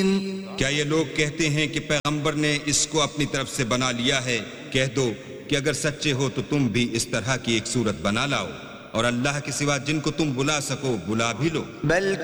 क्या ये लोग कहते हैं कि पैगंबर ने इसको अपनी तरफ से बना लिया है? कह दो कि अगर सच्चे हो तो तुम भी इस तरह की एक सूरत बना लाओ और अल्लाह के सिवा जिनको तुम बुला सको बुला भी लो।